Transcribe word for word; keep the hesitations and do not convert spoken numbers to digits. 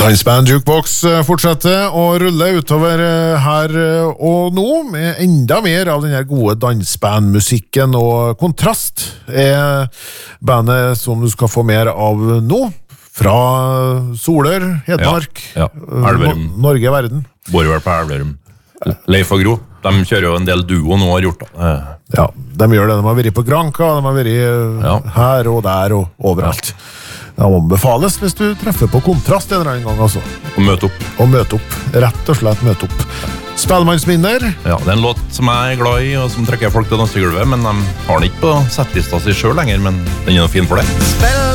Dansband Jukebox fortsetter å rulle utover her og nå med enda mer av den her gode dansbandmusikken, og Kontrast er bandet som du skal få mer av nå, fra Soler, Hedmark, ja, ja. Elverum, Norge, verden. Bor vel på Elverum. Leif og Gro, de kjører jo en del duo nå, har gjort det. Ja, de gjør det, de har vært på Granca, de har vært ja. her og der og overalt. Ja. Det anbefales hvis du treffer på Kontrast en eller annen gang, altså. Og møte opp. Og møte opp, rett og slett møte opp. Spellemannsminner. Ja, det er en låt som jeg er glad i, og som trekker folk til dansegulvet, men de har den ikke på settlista si selv lenger, men den er noe fin for det. Spell